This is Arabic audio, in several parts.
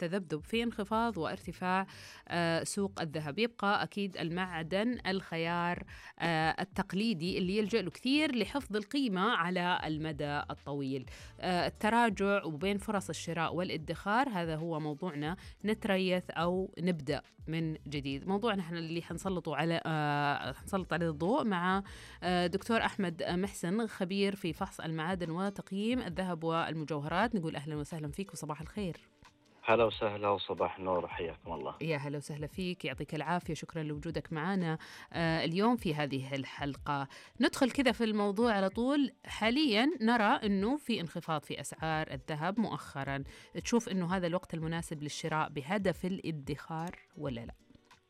التذبذب في انخفاض وارتفاع سوق الذهب. يبقى أكيد المعدن الخيار التقليدي اللي يلجأ له كثير لحفظ القيمة على المدى الطويل. التراجع وبين فرص الشراء والادخار، هذا هو موضوعنا. نتريث أو نبدأ من جديد، موضوعنا احنا اللي حنسلط عليه الضوء مع دكتور أحمد محسن، خبير في فحص المعادن وتقييم الذهب والمجوهرات. نقول أهلا وسهلا فيك وصباح الخير. هلا وسهلا وصباح النور، حياكم الله. يا هلا وسهلا فيك، يعطيك العافية، شكرا لوجودك معنا اليوم في هذه الحلقة. ندخل كذا في الموضوع على طول. حاليا نرى أنه في انخفاض في أسعار الذهب مؤخرا، تشوف أنه هذا الوقت المناسب للشراء بهدف الادخار ولا لا؟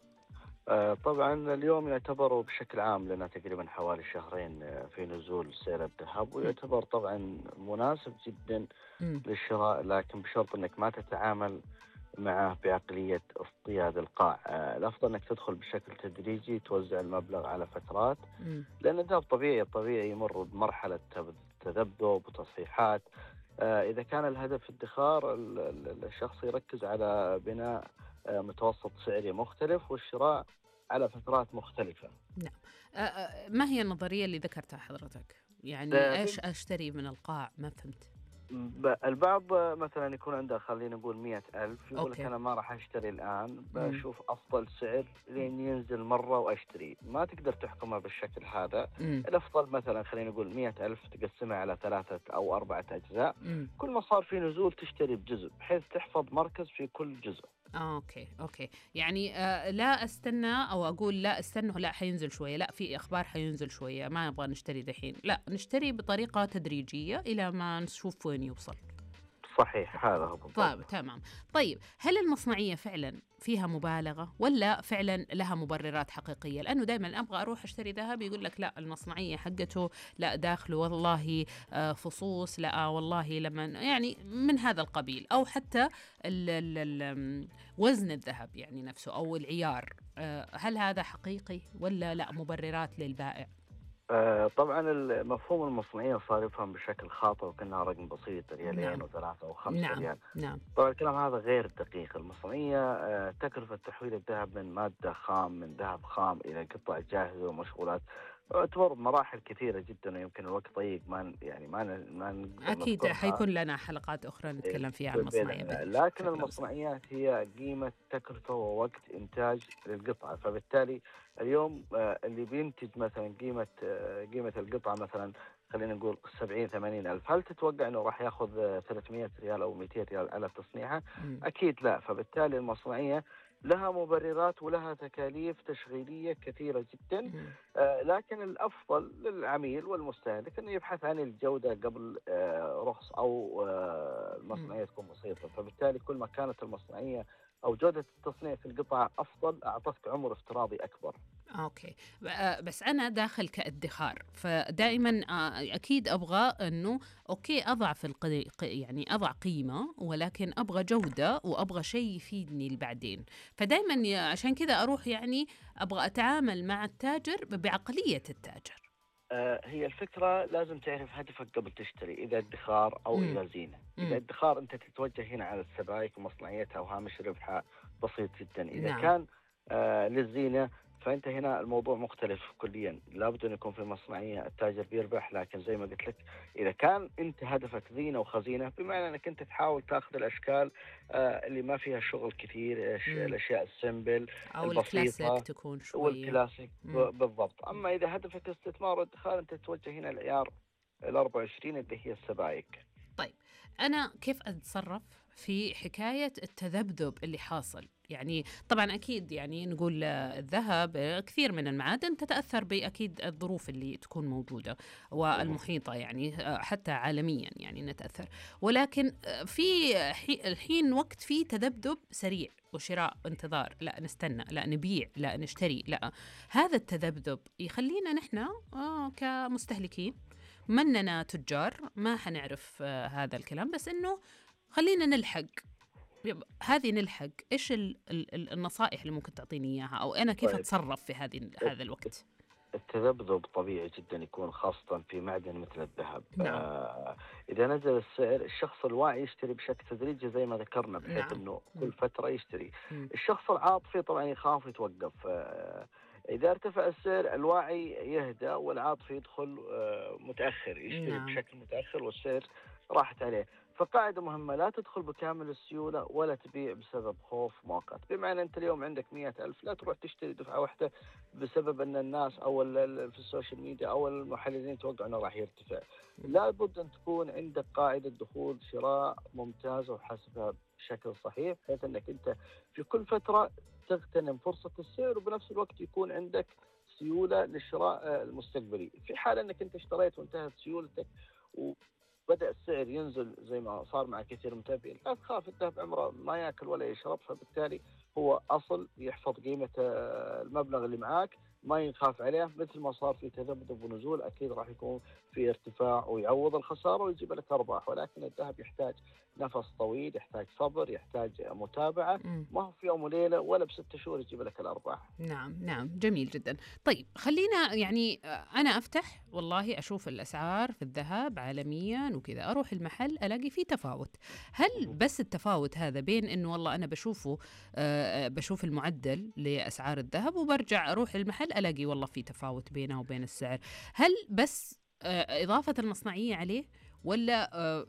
طبعا اليوم يعتبر بشكل عام لنا تقريبا حوالي شهرين في نزول سعر الذهب، ويعتبر طبعا مناسب جدا للشراء، لكن بشرط انك ما تتعامل معه بعقلية اصطياد القاع. الافضل انك تدخل بشكل تدريجي، توزع المبلغ على فترات، لان الذهب طبيعي يمر بمرحلة تذبذب وتصحيحات. اذا كان الهدف ادخار، الشخص يركز على بناء متوسط سعري مختلف والشراء على فترات مختلفة. نعم. ما هي النظرية اللي ذكرتها حضرتك؟ يعني إيش أشتري من القاع؟ ما فهمت. البعض مثلا يكون عنده خلينا نقول 100,000، يقول لك أنا ما راح أشتري الآن، بشوف أفضل سعر لين ينزل مرة وأشتري. ما تقدر تحكمها بالشكل هذا. الأفضل مثلا خلينا نقول 100,000 تقسمها على 3 أو 4 أجزاء. كل ما صار في نزول تشتري بجزء، بحيث تحفظ مركز في كل جزء. أوكي. يعني لا أستنى أو أقول لا استنى، لا حينزل شوية، لا في أخبار حينزل شوية، ما نبغى نشتري دحين، لا نشتري بطريقة تدريجية إلى ما نشوف وين يوصل. صحيح، هذا هو بالضبط. طيب تمام. طيب هل المصنعية فعلا فيها مبالغة ولا فعلا لها مبررات حقيقية؟ لأنه دائما أبغى أروح أشتري ذهب يقول لك لا المصنعية حقته لا داخله والله فصوص، لا والله لما يعني من هذا القبيل، أو حتى وزن الذهب يعني نفسه أو العيار، هل هذا حقيقي ولا لا مبررات للبائع؟ طبعا مفهوم المصنعية صار يفهم بشكل خاطئ، وكأنها رقم بسيط، ريالين و3 أو 5 ريال. نعم. طبعا الكلام هذا غير دقيق. المصنعية تكلفة تحويل الذهب من مادة خام، من ذهب خام إلى قطع جاهزة ومشغولات، تمر بمراحل كثيرة جدا، ويمكن الوقت ضيق ما نقدر أكيد نذكرها. حيكون لنا حلقات أخرى نتكلم فيها عن المصنعية. لكن المصنعيات هي قيمة تكلفة ووقت إنتاج للقطعة. فبالتالي اليوم اللي بينتج مثلا قيمة القطعة مثلا خلينا نقول 70-80 ألف، هل تتوقع أنه راح يأخذ 300 ريال أو 200 ريال على تصنيعها؟ أكيد لا. فبالتالي المصنعية لها مبررات ولها تكاليف تشغيلية كثيرة جدا. لكن الأفضل للعميل والمستهلك أنه يبحث عن الجودة قبل رخص أو المصنعية تكون بسيطة. فبالتالي كل ما كانت المصنعية أو جودة التصنيع في القطعة أفضل، أعطتك عمر افتراضي أكبر. أوكي. بس أنا داخل كادخار، فدائما أكيد أبغى أنه أوكي أضع في يعني أضع قيمة، ولكن أبغى جودة وأبغى شيء يفيدني بعدين. فدائما عشان كذا أروح يعني أبغى أتعامل مع التاجر بعقلية التاجر. هي الفكرة لازم تعرف هدفك قبل تشتري، إذا ادخار أو إذا زينة. إذا ادخار أنت تتوجه هنا على السبائك ومصنعيتها وهامش ربحها بسيط جدا. إذا كان للزينة فأنت هنا الموضوع مختلف كليا، لابد أن يكون في مصنعية التاجر بيربح. لكن زي ما قلت لك، إذا كان أنت هدفك زينة وخزينة، بمعنى أنك أنت تحاول تأخذ الأشكال اللي ما فيها شغل كثير، الأشياء السمبل أو البسيطة تكون شوية والكلاسيك بالضبط. أما إذا هدفك استثمار وادخار، أنت تتوجه هنا العيار 24 اللي هي السبائك. طيب أنا كيف أتصرف في حكاية التذبذب اللي حاصل؟ يعني طبعا أكيد يعني نقول الذهب كثير من المعادن تتأثر بأكيد الظروف اللي تكون موجودة والمحيطة، يعني حتى عالميا يعني نتأثر. ولكن في الحين وقت فيه تذبذب سريع وشراء انتظار، لا نستنى، لا نبيع، لا نشتري، لا هذا التذبذب يخلينا نحن كمستهلكين مننا تجار ما حنعرف هذا الكلام، بس إنه خلينا نلحق. نلحق إيش النصائح اللي ممكن تعطيني إياها، أو أنا كيف أتصرف في هذا الوقت؟ التذبذب طبيعي جدا يكون، خاصة في معدن مثل الذهب. نعم. إذا نزل السعر، الشخص الواعي يشتري بشكل تدريجي زي ما ذكرنا، بحيث نعم. أنه كل فترة يشتري. مم. الشخص العاطفي طبعا يخاف يتوقف. إذا ارتفع السعر، الواعي يهدى والعاطفي يدخل متأخر، يشتري نعم. بشكل متأخر والسعر راحت عليه. فقاعدة مهمة: لا تدخل بكامل السيولة ولا تبيع بسبب خوف مؤقت. بمعنى أنت اليوم عندك 100,000، لا تروح تشتري دفعة واحدة بسبب أن الناس أو في السوشيال ميديا أو المحللين يتوقعوا أنه راح يرتفع. لابد أن تكون عندك قاعدة دخول شراء ممتازة وحسبها بشكل صحيح، بحيث أنك أنت في كل فترة تغتنم فرصة السعر، وبنفس الوقت يكون عندك سيولة للشراء المستقبلي. في حال أنك أنت اشتريت وانتهت سيولتك وبدأ السعر ينزل زي ما صار مع كثير من المتابعين، لا تخاف، الذهب عمره ما ياكل ولا يشرب، فبالتالي هو أصل يحفظ قيمة المبلغ اللي معاك، ما يخاف عليه. مثل ما صار في تذبذب ونزول، أكيد راح يكون في ارتفاع ويعوض الخسارة ويجيب لك أرباح. ولكن الذهب يحتاج نفس طويل، يحتاج صبر، يحتاج متابعة، مم. ما هو في يوم وليلة ولا ب6 شهور يجيب لك الأرباح. نعم. نعم، جميل جدا. طيب خلينا يعني أنا أفتح والله أشوف الأسعار في الذهب عالميا وكذا، أروح المحل ألاقي فيه تفاوت. هل بس التفاوت هذا بين إنه والله أنا بشوفه بشوف المعدل لأسعار الذهب وبرجع أروح المحل ألاقي والله في تفاوت بينه وبين السعر، هل بس إضافة المصنعية عليه، ولا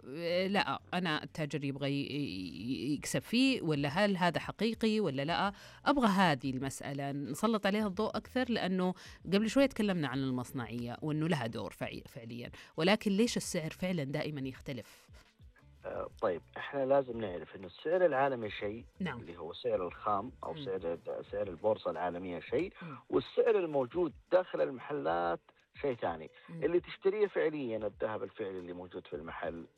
لا أنا التاجر يبغى يكسب فيه، ولا هل هذا حقيقي ولا لا؟ أبغى هذه المسألة نسلط عليها الضوء أكثر، لأنه قبل شوية تكلمنا عن المصنعية وأنه لها دور فعليا، ولكن ليش السعر فعلا دائما يختلف؟ طيب، احنا لازم نعرف انه السعر العالمي شيء، نعم. اللي هو سعر الخام او مم. سعر البورصة العالمية شيء، مم. والسعر الموجود داخل المحلات شيء ثاني. مم. اللي تشتريه فعليا الذهب الفعلي اللي موجود في المحل